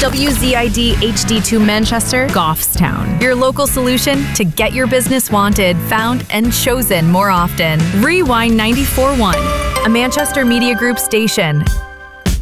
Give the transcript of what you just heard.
WZID HD2 Manchester, Goffstown. Your local solution to get your business wanted, found, and chosen more often. Rewind 94.1, a Manchester Media Group station.